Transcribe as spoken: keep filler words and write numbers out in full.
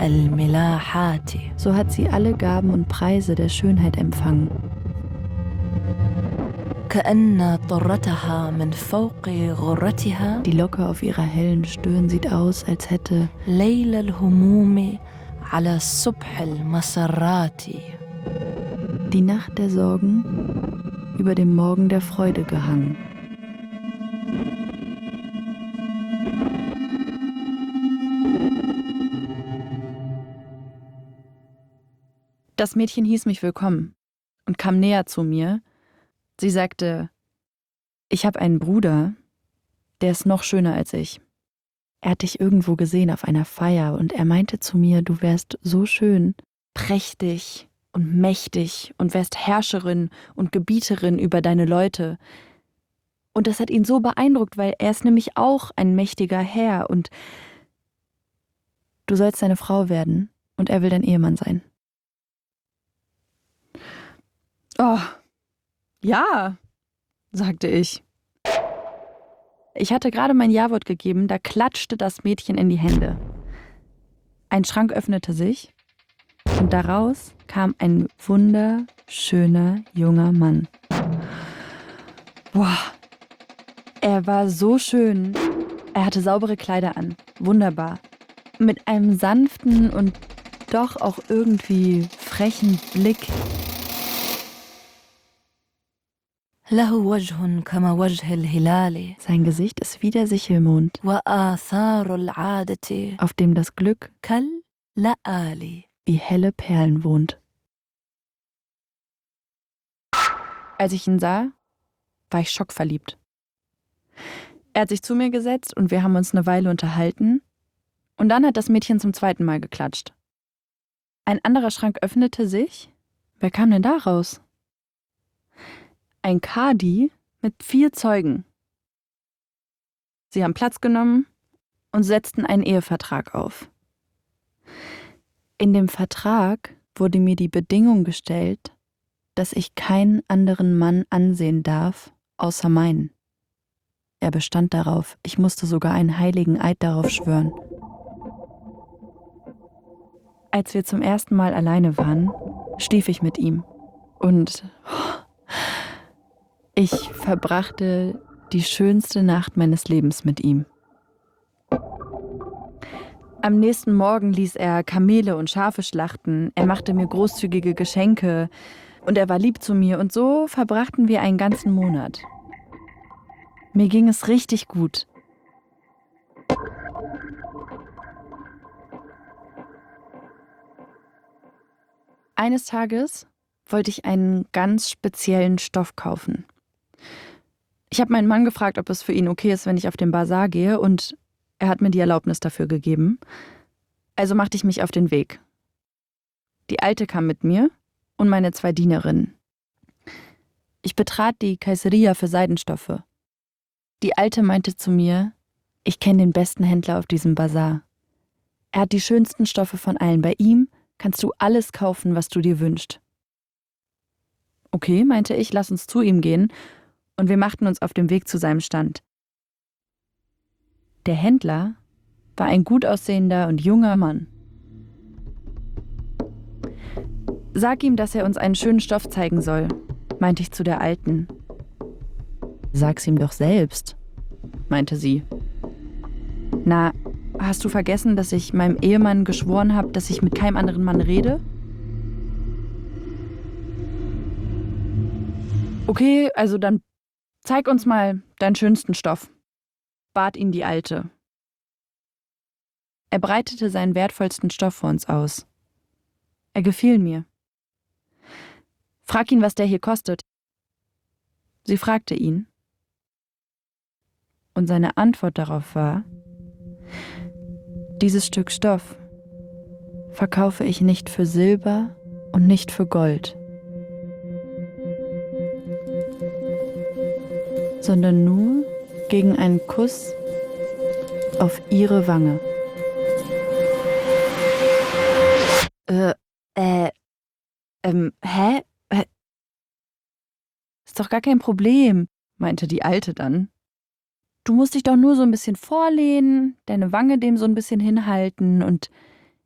الملاحات. So hat sie alle Gaben und Preise der Schönheit empfangen. كأن طرتها من فوق غرتها. Die Locke auf ihrer hellen Stirn sieht aus, als hätte ليل الهموم على صبح المسرات. Die Nacht der Sorgen über dem Morgen der Freude gehangen. Das Mädchen hieß mich willkommen und kam näher zu mir. Sie sagte, ich habe einen Bruder, der ist noch schöner als ich. Er hat dich irgendwo gesehen auf einer Feier und er meinte zu mir, du wärst so schön, prächtig und mächtig und wärst Herrscherin und Gebieterin über deine Leute. Und das hat ihn so beeindruckt, weil er ist nämlich auch ein mächtiger Herr und du sollst seine Frau werden und er will dein Ehemann sein. Oh, ja, sagte ich. Ich hatte gerade mein Ja-Wort gegeben, da klatschte das Mädchen in die Hände. Ein Schrank öffnete sich und daraus kam ein wunderschöner junger Mann. Boah, er war so schön. Er hatte saubere Kleider an, wunderbar. Mit einem sanften und doch auch irgendwie frechen Blick. له وجه كما وجه الهلال. Sein Gesicht ist wie der Sichelmond, وآثار العادة auf dem das Glück كاللآلي. wie helle Perlen wohnt. Als ich ihn sah, war ich schockverliebt. Er hat sich zu mir gesetzt und wir haben uns eine Weile unterhalten. Und dann hat das Mädchen zum zweiten Mal geklatscht. Ein anderer Schrank öffnete sich. Wer kam denn da raus? Ein Kadi mit vier Zeugen. Sie haben Platz genommen und setzten einen Ehevertrag auf. In dem Vertrag wurde mir die Bedingung gestellt, dass ich keinen anderen Mann ansehen darf, außer meinen. Er bestand darauf, ich musste sogar einen heiligen Eid darauf schwören. Als wir zum ersten Mal alleine waren, schlief ich mit ihm und ich verbrachte die schönste Nacht meines Lebens mit ihm. Am nächsten Morgen ließ er Kamele und Schafe schlachten, er machte mir großzügige Geschenke und er war lieb zu mir und so verbrachten wir einen ganzen Monat. Mir ging es richtig gut. Eines Tages wollte ich einen ganz speziellen Stoff kaufen. Ich habe meinen Mann gefragt, ob es für ihn okay ist, wenn ich auf den Basar gehe, und er hat mir die Erlaubnis dafür gegeben. Also machte ich mich auf den Weg. Die Alte kam mit mir und meine zwei Dienerinnen. Ich betrat die Kaiseria für Seidenstoffe. Die Alte meinte zu mir, ich kenne den besten Händler auf diesem Basar. Er hat die schönsten Stoffe von allen. Bei ihm kannst du alles kaufen, was du dir wünschst. Okay, meinte ich, lass uns zu ihm gehen, und wir machten uns auf dem Weg zu seinem Stand. Der Händler war ein gut aussehender und junger Mann. Sag ihm, dass er uns einen schönen Stoff zeigen soll, meinte ich zu der Alten. Sag's ihm doch selbst, meinte sie. Na, hast du vergessen, dass ich meinem Ehemann geschworen habe, dass ich mit keinem anderen Mann rede? Okay, also dann zeig uns mal deinen schönsten Stoff, bat ihn die Alte. Er breitete seinen wertvollsten Stoff vor uns aus. Er gefiel mir. Frag ihn, was der hier kostet. Sie fragte ihn. Und seine Antwort darauf war, dieses Stück Stoff verkaufe ich nicht für Silber und nicht für Gold, sondern nur gegen einen Kuss auf ihre Wange. Äh, äh, ähm, hä? hä? Ist doch gar kein Problem, meinte die Alte dann. Du musst dich doch nur so ein bisschen vorlehnen, deine Wange dem so ein bisschen hinhalten und